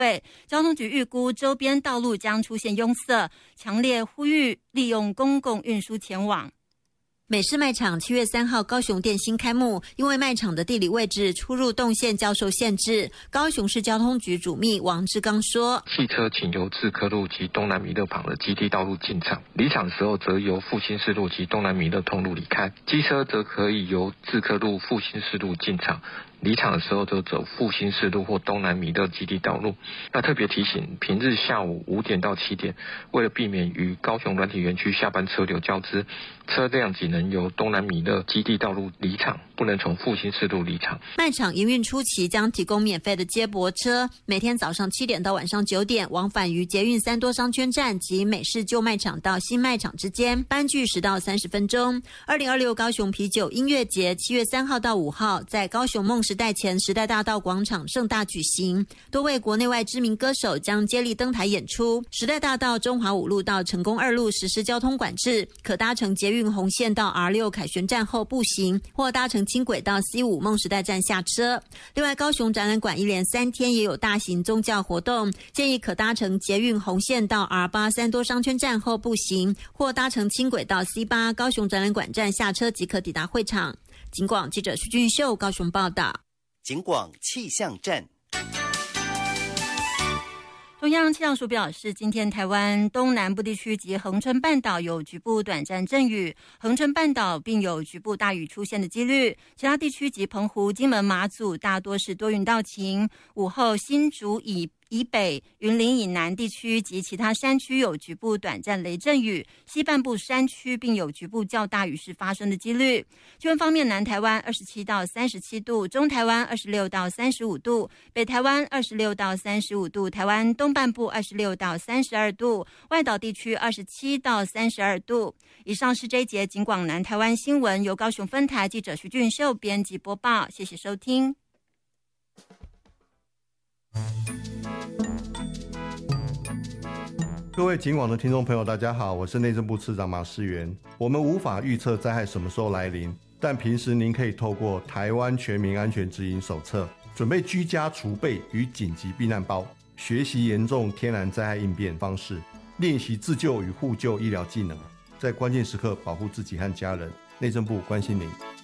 交通局预估周边道路将出现拥塞，强烈呼吁利用公共运输前往。 美式卖场7月3号高雄店新开幕，因为卖场的地理位置出入动线较受限制，高雄市交通局主秘王志刚说， 汽车请由自科路及东南弥勒旁的基地道路进场，离场时候则由复兴四路及东南弥勒通路离开，机车则可以由自科路复兴四路进场，离场的时候则走复兴四路或东南弥勒基地道路。那特别提醒，平日下午5点到7点，为了避免与高雄软体园区下班车流交织，车辆只能由东南弥勒基地道路离场，不能从复兴四路离场。 卖场营运初期将提供免费的接驳车，每天早上7点到晚上9点，往返于捷运3多商圈站及美式旧卖场到新卖场之间，班距10到30分钟。2026高雄啤酒音乐节7月3号到5号在高雄梦时代前时代大道广场盛大举行，多位国内外知名歌手将接力登台演出。时代大道中华5路到成功2路实施交通管制，可搭乘捷运红线到 R6 凯旋站后步行，或搭乘轻轨到 C5 梦时代站下车。另外，高雄展览馆一连3天也有大型宗教活动，建议可搭乘捷运红线到 R8 3多商圈站后步行，或搭乘轻轨到 C8 高雄展览馆站下车即可抵达会场。警广记者徐俊秀高雄报道。 警广气象站。 中央气象署表示，今天台湾东南部地区及恒春半岛有局部短暂阵雨，恒春半岛并有局部大雨出现的几率，其他地区及澎湖、金门、马祖大多是多云到晴。午后新竹以北、云林以南地区及其他山区有局部短暂雷阵雨，西半部山区并有局部较大雨势发生的几率。气温方面，南台湾27到37度，中台湾26到35度，北台湾26到35度，台湾东半部26到32度，外岛地区27到32度。以上是这一节警广南台湾新闻，由高雄分台记者徐俊秀编辑播报，谢谢收听。 各位警广的听众朋友，大家好，我是内政部次长马世元。我们无法预测灾害什么时候来临，但平时您可以透过台湾全民安全指引手册，准备居家储备与紧急避难包，学习严重天然灾害应变方式，练习自救与互救医疗技能，在关键时刻保护自己和家人。内政部关心您。